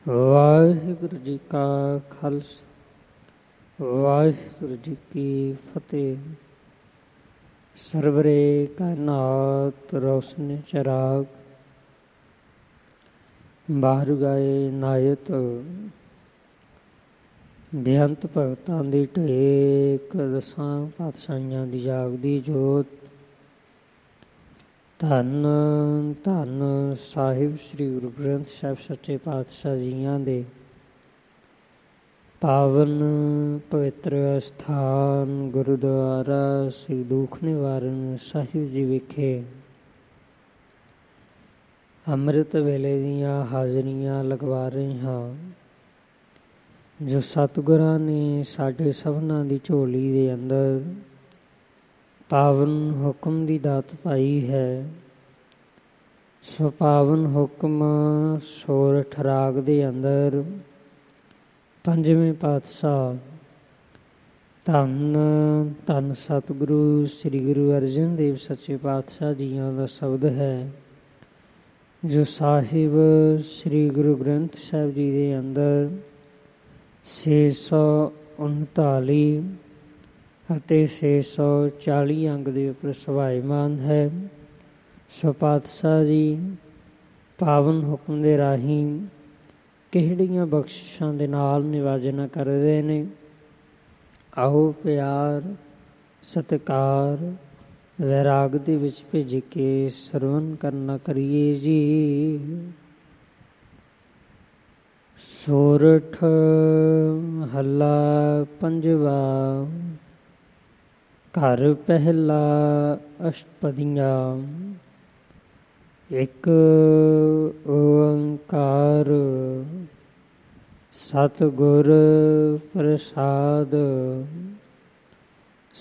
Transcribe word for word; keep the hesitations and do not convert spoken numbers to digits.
ਵਾਹਿਗੁਰੂ ਜੀ ਕਾ ਖਾਲਸਾ ਵਾਹਿਗੁਰੂ ਜੀ ਕੀ ਫਤਿਹ। ਸਰਵਰੇ ਕਾਇਨਾਤ ਰੋਸ਼ਨੀ ਚਰਾਗ, ਬਾਹਰ ਗਾਏ ਨਾਇਤ ਬੇਅੰਤ ਭਗਤਾਂ ਦੀ ਢੇਕ, ਦਸਾਂ ਪਾਤਸ਼ਾਹੀਆਂ ਦੀ ਜਾਗਦੀ ਜੋਤ। ਧੰਨ ਧੰਨ ਸਾਹਿਬ ਸ੍ਰੀ ਗੁਰੂ ਗ੍ਰੰਥ ਸਾਹਿਬ ਸੱਚੇ ਪਾਤਸ਼ਾਹ ਜੀਆਂ ਦੇ ਪਾਵਨ ਪਵਿੱਤਰ ਅਸਥਾਨ ਗੁਰਦੁਆਰਾ ਸ੍ਰੀ ਦੁੱਖ ਨਿਵਾਰਨ ਸਾਹਿਬ ਜੀ ਵਿਖੇ ਅੰਮ੍ਰਿਤ ਵੇਲੇ ਦੀਆਂ ਹਾਜ਼ਰੀਆਂ ਲਗਵਾ ਰਹੇ ਹਾਂ, ਜੋ ਸਤਿਗੁਰਾਂ ਨੇ ਸਾਡੇ ਸਭਨਾਂ ਦੀ ਝੋਲੀ ਦੇ ਅੰਦਰ ਪਾਵਨ ਹੁਕਮ ਦੀ ਦਾਤ ਪਾਈ ਹੈ। ਸੋ ਪਾਵਨ ਹੁਕਮ ਸੋਰਠ ਰਾਗ ਦੇ ਅੰਦਰ ਪੰਜਵੇਂ ਪਾਤਸ਼ਾਹ ਧੰਨ ਧੰਨ ਸਤਿਗੁਰੂ ਸ੍ਰੀ ਗੁਰੂ ਅਰਜਨ ਦੇਵ ਸੱਚੇ ਪਾਤਸ਼ਾਹ ਜੀਆਂ ਦਾ ਸ਼ਬਦ ਹੈ, ਜੋ ਸਾਹਿਬ ਸ੍ਰੀ ਗੁਰੂ ਗ੍ਰੰਥ ਸਾਹਿਬ ਜੀ ਦੇ ਅੰਦਰ ਛੇ ਸੌ ਉਨਤਾਲੀ ਅਤੇ ਛੇ ਸੌ ਚਾਲੀ ਅੰਗ ਦੇ ਉੱਪਰ ਸਵਾਈਮਾਨ ਹੈ। ਸੋ ਪਾਤਸ਼ਾਹ ਜੀ ਪਾਵਨ ਹੁਕਮ ਦੇ ਰਾਹੀਂ ਕਿਹੜੀਆਂ ਬਖਸ਼ਿਸ਼ਾਂ ਦੇ ਨਾਲ ਨਿਵਾਜਣਾ ਕਰਦੇ ਨੇ। ਆਓ ਪਿਆਰ ਸਤਿਕਾਰ ਵੈਰਾਗ ਦੇ ਵਿੱਚ ਭੇਜ ਕੇ ਸਰਵਨ ਕਰਨਾ ਕਰੀਏ ਜੀ। ਸੋਰਠ ਮਹੱਲਾ ਪੰਜਵਾ। ਘਰ ਪਹਿਲਾ ਅਸ਼ਟਪਦੀਆਂ। ਇੱਕ ਓੰਕਾਰ ਸਤਿਗੁਰ ਪ੍ਰਸਾਦ।